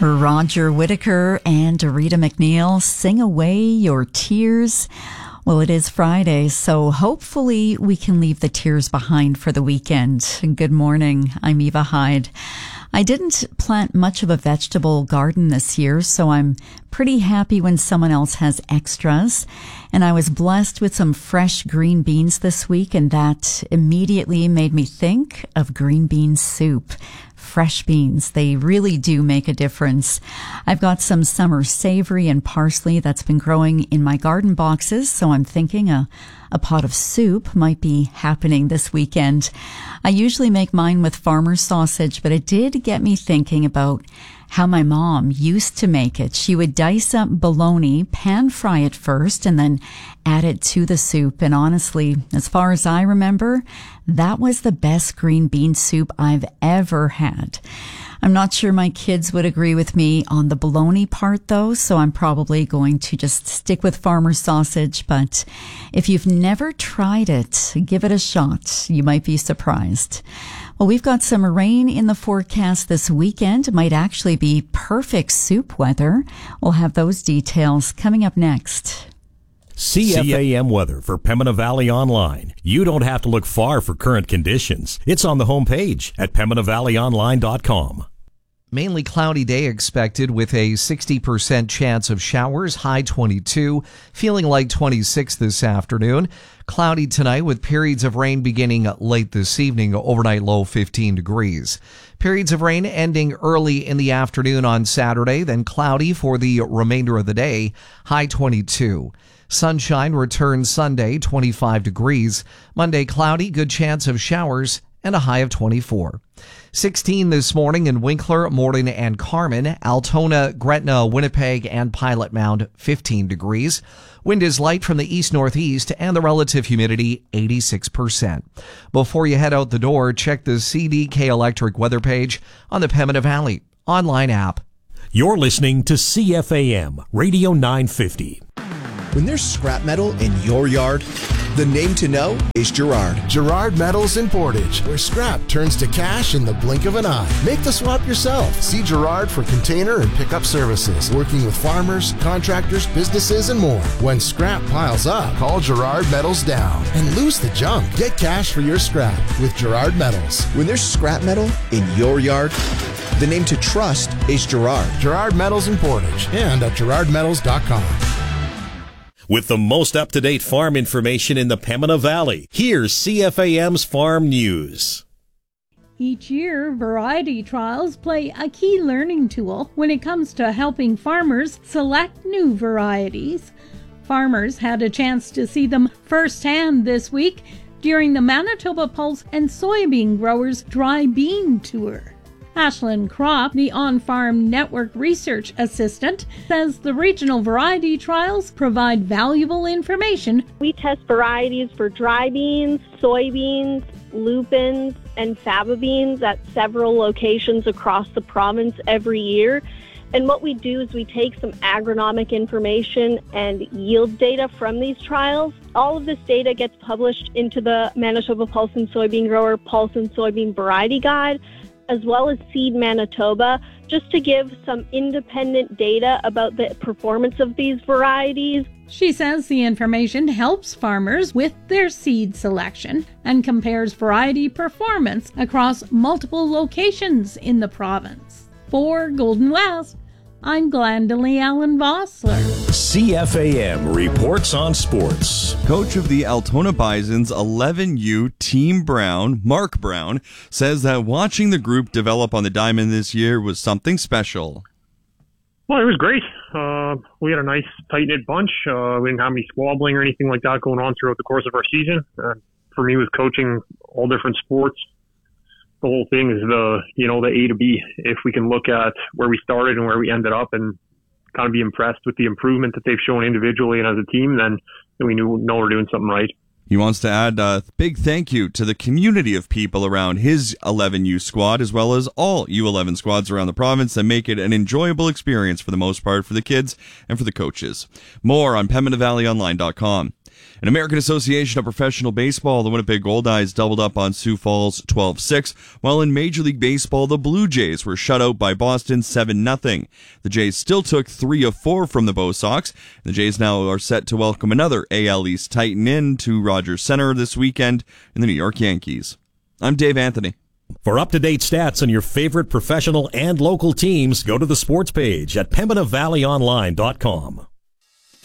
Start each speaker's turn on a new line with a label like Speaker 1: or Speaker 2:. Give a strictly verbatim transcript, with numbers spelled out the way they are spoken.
Speaker 1: Roger Whittaker and Rita McNeil, Sing Away Your Tears. Well, it is Friday, so hopefully we can leave the tears behind for the weekend. Good morning. I'm Eva Hyde. I didn't plant much of a vegetable garden this year, so I'm pretty happy when someone else has extras. And I was blessed with some fresh green beans this week, and that immediately made me think of green bean soup. Fresh beans, they really do make a difference. I've got some summer savory and parsley that's been growing in my garden boxes, so I'm thinking a, a pot of soup might be happening this weekend. I usually make mine with farmer's sausage, but it did get me thinking about how my mom used to make it. She would dice up bologna, pan fry it first, and then add it to the soup. And honestly, as far as I remember, that was the best green bean soup I've ever had. I'm not sure my kids would agree with me on the bologna part, though, so I'm probably going to just stick with farmer's sausage. But if you've never tried it, give it a shot. You might be surprised. Well, we've got some rain in the forecast this weekend. It might actually be perfect soup weather. We'll have those details coming up next.
Speaker 2: C F A M weather for Pembina Valley Online. You don't have to look far for current conditions. It's on the homepage at pembina valley online dot com.
Speaker 3: Mainly cloudy day expected with a sixty percent chance of showers, high twenty-two, feeling like twenty-six this afternoon. Cloudy tonight with periods of rain beginning late this evening, overnight low fifteen degrees. Periods of rain ending early in the afternoon on Saturday, then cloudy for the remainder of the day, high twenty-two. Sunshine returns Sunday, twenty-five degrees. Monday cloudy, good chance of showers, and a high of twenty-four. sixteen this morning in Winkler, Morden, and Carman. Altona, Gretna, Winnipeg, and Pilot Mound, fifteen degrees. Wind is light from the east-northeast, and the relative humidity, eighty-six percent. Before you head out the door, check the C D K Electric weather page on the Pembina Valley online app.
Speaker 2: You're listening to C F A M, Radio nine fifty.
Speaker 4: When there's scrap metal in your yard, the name to know is Gerard.
Speaker 5: Gerard Metals in Portage, where scrap turns to cash in the blink of an eye. Make the swap yourself. See Gerard for container and pickup services, working with farmers, contractors, businesses, and more. When scrap piles up, call Gerard Metals down and lose the junk. Get cash for your scrap with Gerard Metals.
Speaker 4: When there's scrap metal in your yard, the name to trust is Gerard.
Speaker 5: Gerard Metals in Portage and at gerard metals dot com.
Speaker 2: With the most up-to-date farm information in the Pembina Valley, here's C F A M's Farm News.
Speaker 6: Each year, variety trials play a key learning tool when it comes to helping farmers select new varieties. Farmers had a chance to see them firsthand this week during the Manitoba Pulse and Soybean Growers Dry Bean Tour. Ashlyn Kropp, the On-Farm Network Research Assistant, says the regional variety trials provide valuable information.
Speaker 7: We test varieties for dry beans, soybeans, lupins, and faba beans at several locations across the province every year. And what we do is we take some agronomic information and yield data from these trials. All of this data gets published into the Manitoba Pulse and Soybean Grower Pulse and Soybean Variety Guide, as well as Seed Manitoba, just to give some independent data about the performance of these varieties.
Speaker 6: She says the information helps farmers with their seed selection and compares variety performance across multiple locations in the province. For Golden West, I'm Glendalee Allen Vossler.
Speaker 2: C F A M reports on sports.
Speaker 8: Coach of the Altona Bison's eleven U Team Brown, Mark Brown, says that watching the group develop on the diamond this year was something special.
Speaker 9: Well, it was great. Uh, we had a nice, tight-knit bunch. Uh, we didn't have any squabbling or anything like that going on throughout the course of our season. Uh, for me, with coaching all different sports, the whole thing is the, you know, the A to B. If we can look at where we started and where we ended up and kind of be impressed with the improvement that they've shown individually and as a team, then we knew, know we're doing something right.
Speaker 8: He wants to add a big thank you to the community of people around his eleven U squad, as well as all U eleven squads around the province that make it an enjoyable experience for the most part for the kids and for the coaches. More on pembina valley online dot com. In American Association of Professional Baseball, the Winnipeg Goldeyes doubled up on Sioux Falls twelve six, while in Major League Baseball, the Blue Jays were shut out by Boston seven nothing. The Jays still took three of four from the Bo Sox. The Jays now are set to welcome another A L East Titan in to Rogers Center this weekend in the New York Yankees. I'm Dave Anthony.
Speaker 2: For up-to-date stats on your favorite professional and local teams, go to the sports page at Pembina Valley Online dot com.